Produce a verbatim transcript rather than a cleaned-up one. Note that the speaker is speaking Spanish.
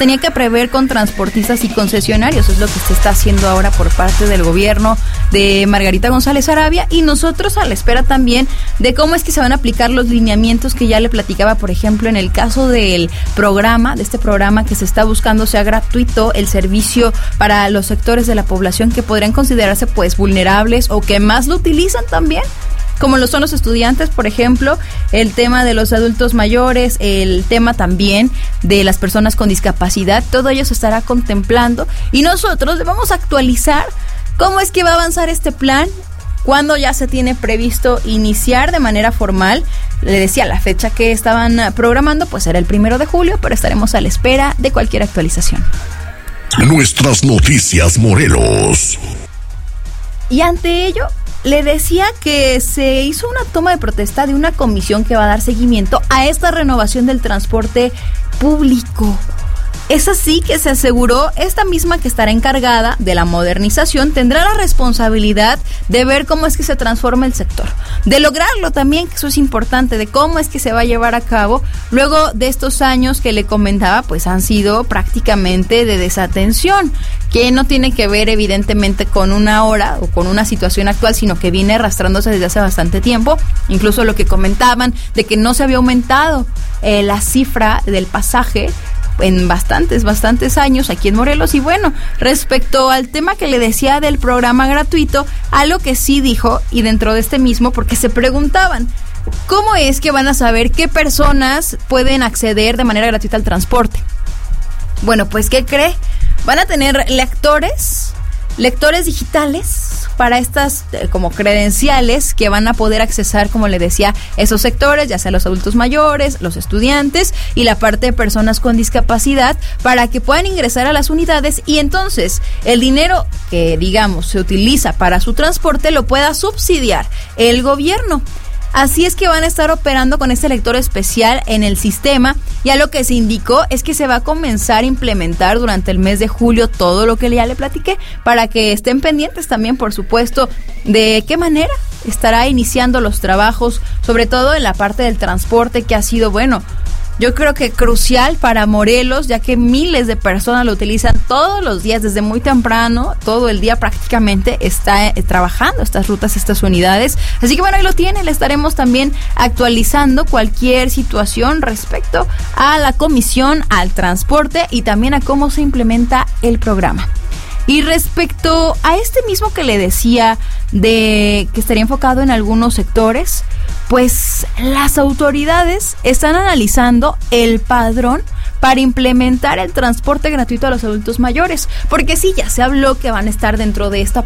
tenía que prever con transportistas y concesionarios. Es lo que se está haciendo ahora por parte del gobierno de Margarita González Arabia, y nosotros a la espera también de cómo es que se van a aplicar los lineamientos que ya le platicaba, por ejemplo, en el caso del programa, de este programa que se está buscando sea gratuito el servicio para los sectores de la población que podrían considerarse pues vulnerables o que más lo utilizan también, como lo son los estudiantes, por ejemplo, el tema de los adultos mayores, el tema también de las personas con discapacidad. Todo ello se estará contemplando y nosotros le vamos a actualizar cómo es que va a avanzar este plan, cuándo ya se tiene previsto iniciar de manera formal. Le decía, la fecha que estaban programando pues era el primero de julio, pero estaremos a la espera de cualquier actualización. Nuestras noticias Morelos. Y ante ello, le decía que se hizo una toma de protesta de una comisión que va a dar seguimiento a esta renovación del transporte público. Es así que se aseguró, esta misma que estará encargada de la modernización tendrá la responsabilidad de ver cómo es que se transforma el sector, de lograrlo también, que eso es importante, de cómo es que se va a llevar a cabo luego de estos años que le comentaba, pues han sido prácticamente de desatención, que no tiene que ver evidentemente con una hora o con una situación actual, sino que viene arrastrándose desde hace bastante tiempo. Incluso lo que comentaban de que no se había aumentado eh, la cifra del pasaje en bastantes, bastantes años aquí en Morelos. Y bueno, respecto al tema que le decía del programa gratuito, algo que sí dijo, y dentro de este mismo, porque se preguntaban, ¿cómo es que van a saber qué personas pueden acceder de manera gratuita al transporte? Bueno, pues, ¿qué cree? Van a tener lectores, lectores digitales para estas eh, como credenciales que van a poder accesar, como le decía, esos sectores, ya sea los adultos mayores, los estudiantes y la parte de personas con discapacidad, para que puedan ingresar a las unidades y entonces el dinero que, digamos, se utiliza para su transporte lo pueda subsidiar el gobierno. Así es que van a estar operando con este lector especial en el sistema, y a lo que se indicó es que se va a comenzar a implementar durante el mes de julio todo lo que ya le platiqué, para que estén pendientes también, por supuesto, de qué manera estará iniciando los trabajos, sobre todo en la parte del transporte, que ha sido, bueno, yo creo que crucial para Morelos, ya que miles de personas lo utilizan todos los días, desde muy temprano, todo el día prácticamente está eh, trabajando estas rutas, estas unidades. Así que bueno, ahí lo tienen, le estaremos también actualizando cualquier situación respecto a la comisión, al transporte y también a cómo se implementa el programa. Y respecto a este mismo que le decía de que estaría enfocado en algunos sectores, pues las autoridades están analizando el padrón para implementar el transporte gratuito a los adultos mayores, porque sí, ya se habló que van a estar dentro de esta